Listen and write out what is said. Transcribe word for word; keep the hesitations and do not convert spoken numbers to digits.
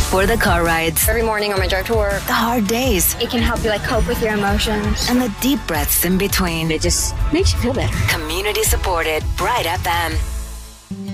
For the car rides, Every morning on my drive to work, the hard days, it can help you like cope with your emotions. and the deep breaths in between. It just makes you feel better. Community supported Bright F M.